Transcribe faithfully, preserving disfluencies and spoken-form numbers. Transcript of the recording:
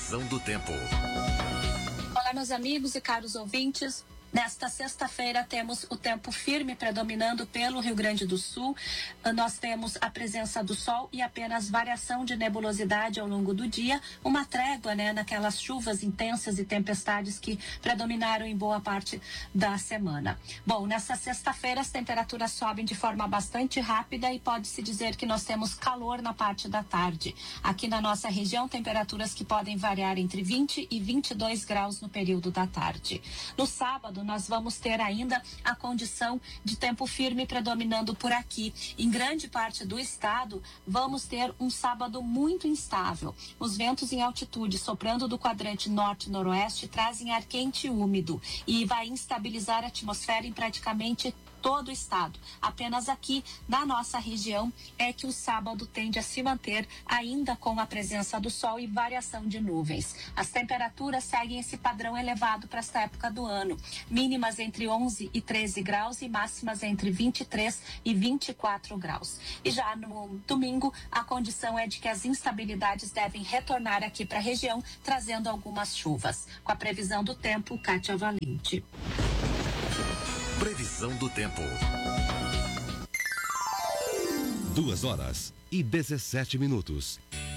Previsão do tempo. Olá, meus amigos e caros ouvintes. Nesta sexta-feira temos o tempo firme predominando pelo Rio Grande do Sul. Nós temos a presença do sol e apenas variação de nebulosidade ao longo do dia, uma trégua, né, naquelas chuvas intensas e tempestades que predominaram em boa parte da semana. Bom, nessa sexta-feira as temperaturas sobem de forma bastante rápida e pode-se dizer que nós temos calor na parte da tarde. Aqui na nossa região, temperaturas que podem variar entre vinte e vinte e dois graus no período da tarde. No sábado, nós vamos ter ainda a condição de tempo firme predominando por aqui. Em grande parte do estado, vamos ter um sábado muito instável. Os ventos em altitude soprando do quadrante norte-noroeste trazem ar quente e úmido e vai instabilizar a atmosfera em praticamente todo o estado. Apenas aqui na nossa região é que o sábado tende a se manter ainda com a presença do sol e variação de nuvens. As temperaturas seguem esse padrão elevado para esta época do ano. Mínimas entre onze e treze graus e máximas entre vinte e três e vinte e quatro graus. E já no domingo, a condição é de que as instabilidades devem retornar aqui para a região, trazendo algumas chuvas. Com a previsão do tempo, Kátia Valente. Previsão do tempo. Duas horas e dezessete minutos.